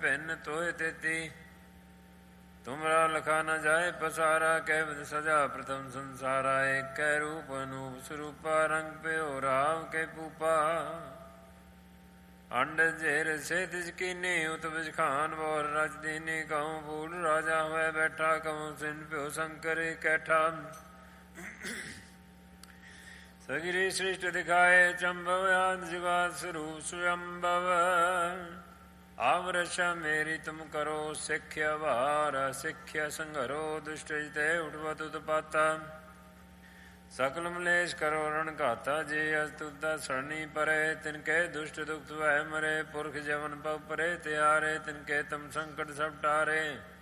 भिन्न तोय तेती। तुमरा लखा न जाए पसारा, कहवत सजा प्रथम संसारा। एक कै रूप अनूप स्वरूपा, रंग पे हो राव के पूपा। अंड जेर से तिज कीने, उत बिज खान बोर रच दीने। कहूँ फूल राजा हुए बैठा, कहूँ सिन प्यो शंकर कैठा। सगिरी सृष्ट दिखाए चंबव, आद जीवात स्वरूप स्वयंभव। आवरक्षा मेरी तुम करो, सिख्या भार सिख्या संघरो। दुष्ट जिते उठवत उत्पाता, सकल मलेश करो रण घाता। जे अस्तुता सरणी परे, तिनके दुष्ट दुख वह मरे। पुरख जवन पग परे त्यारे, तिनके तम संकट सब टारे।